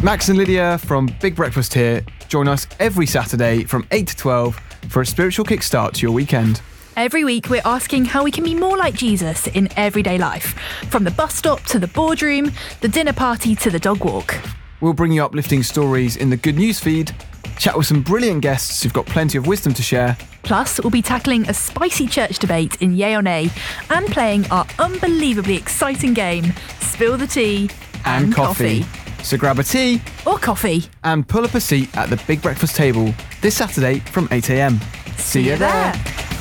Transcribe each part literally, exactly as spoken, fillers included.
Max and Lydia from Big Breakfast here. Join us every Saturday from eight to twelve for a spiritual kickstart to your weekend. Every week we're asking how we can be more like Jesus in everyday life, from the bus stop to the boardroom, the dinner party to the dog walk. We'll bring you uplifting stories in the Good News feed, chat with some brilliant guests who've got plenty of wisdom to share. Plus, we'll be tackling a spicy church debate in Yay or Nay and playing our unbelievably exciting game, Spill the Tea and, and coffee. coffee. So grab a tea or coffee and pull up a seat at the Big Breakfast table this Saturday from eight a.m. See you there.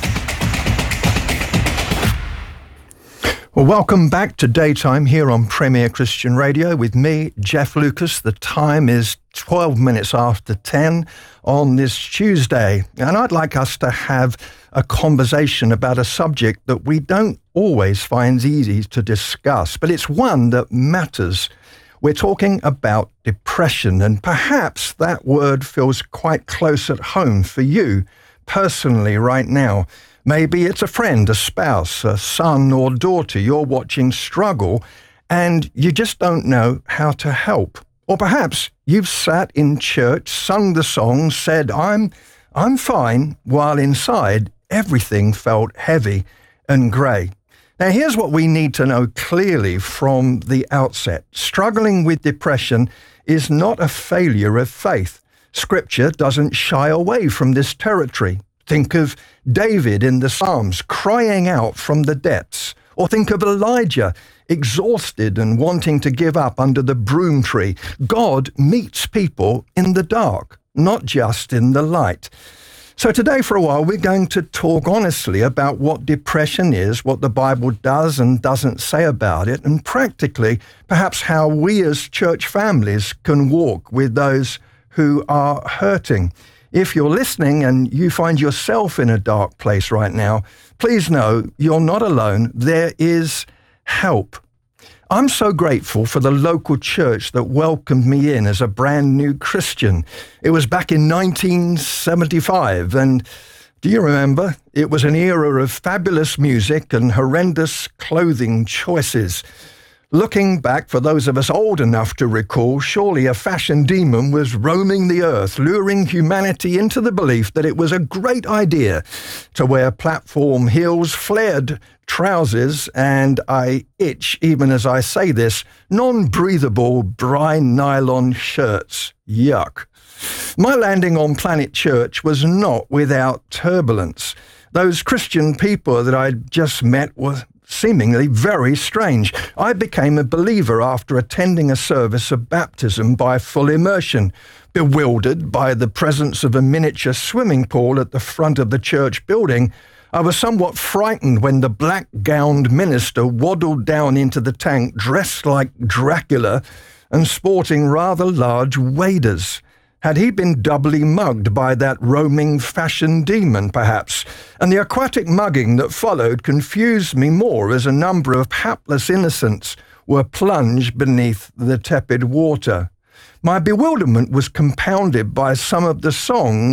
Well, welcome back to Daytime here on Premier Christian Radio with me, Jeff Lucas. The time is twelve minutes after ten on this Tuesday, and I'd like us to have a conversation about a subject that we don't always find easy to discuss, but it's one that matters. We're talking about depression, and perhaps that word feels quite close at home for you personally right now. Maybe it's a friend, a spouse, a son or daughter you're watching struggle, and you just don't know how to help. Or perhaps you've sat in church, sung the song, said, I'm, I'm fine, while inside everything felt heavy and grey. Now, here's what we need to know clearly from the outset. Struggling with depression is not a failure of faith. Scripture doesn't shy away from this territory. Think of David in the Psalms crying out from the depths. Or think of Elijah exhausted and wanting to give up under the broom tree. God meets people in the dark, not just in the light. So today, for a while, we're going to talk honestly about what depression is, what the Bible does and doesn't say about it, and practically, perhaps how we as church families can walk with those who are hurting. If you're listening and you find yourself in a dark place right now, please know you're not alone. There is help. I'm so grateful for the local church that welcomed me in as a brand new Christian. It was back in nineteen seventy-five, and do you remember? It was an era of fabulous music and horrendous clothing choices. Looking back, for those of us old enough to recall, surely a fashion demon was roaming the earth, luring humanity into the belief that it was a great idea to wear platform heels, flared trousers, and I itch even as I say this, non-breathable brine nylon shirts. Yuck. My landing on Planet Church was not without turbulence. Those Christian people that I'd just met were seemingly very strange. I became a believer after attending a service of baptism by full immersion, bewildered by the presence of a miniature swimming pool at the front of the church building. I was somewhat frightened when the black-gowned minister waddled down into the tank dressed like Dracula and sporting rather large waders. Had he been doubly mugged by that roaming fashion demon, perhaps? And the aquatic mugging that followed confused me more as a number of hapless innocents were plunged beneath the tepid water. My bewilderment was compounded by some of the songs